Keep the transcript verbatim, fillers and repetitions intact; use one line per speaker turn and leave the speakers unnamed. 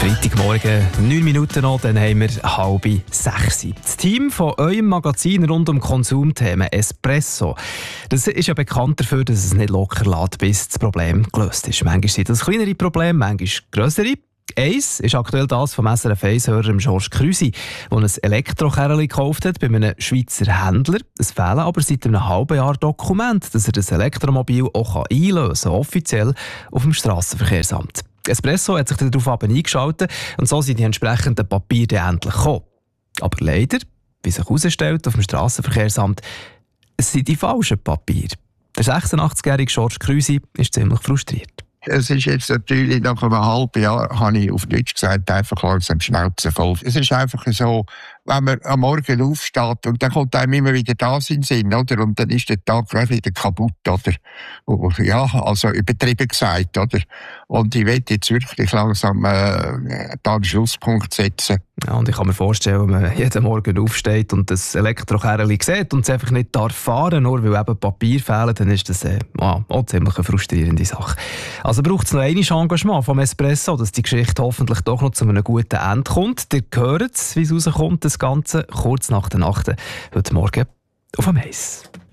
Freitagmorgen, neun Minuten noch, dann haben wir halb sechs. Das Team von eurem Magazin rund um Konsumthemen Espresso, das ist ja bekannt dafür, dass es nicht locker lässt, bis das Problem gelöst ist. Manchmal sind das kleinere Probleme, manchmal grössere. Eins ist aktuell das vom S R F eins-Hörer Georges Krüsi, der ein Elektrokerli gekauft hat bei einem Schweizer Händler. Es fehlen aber seit einem halben Jahr Dokumente, dass er das Elektromobil auch einlösen kann, offiziell auf dem Strassenverkehrsamt. Espresso hat sich darauf eingeschaltet und so sind die entsprechenden Papiere dann endlich gekommen. Aber leider, wie sich herausstellt, auf dem Strassenverkehrsamt, es sind die falschen Papiere. Der sechsundachtzig-jährige Georges Krüsi ist ziemlich frustriert.
Es ist jetzt natürlich nach einem halben Jahr, habe ich auf Deutsch gesagt, einfach langsam Schnauze voll. Es ist einfach so, wenn man am Morgen aufsteht und dann kommt einem immer wieder das in den Sinn, oder? Und dann ist der Tag gleich wieder kaputt, oder? Ja, also übertrieben gesagt, oder? Und ich will jetzt wirklich langsam äh, da einen Schlusspunkt setzen.
Ja, und ich kann mir vorstellen, wenn man jeden Morgen aufsteht und das Elektrokerli sieht und es einfach nicht darf fahren, nur weil eben Papier fehlen, dann ist das äh, auch ziemlich eine frustrierende Sache. Also braucht es noch einiges Engagement vom Espresso, dass die Geschichte hoffentlich doch noch zu einem guten Ende kommt. Ihr hört es, wie es rauskommt, das Ganze kurz nach der Nacht heute Morgen auf dem Eis.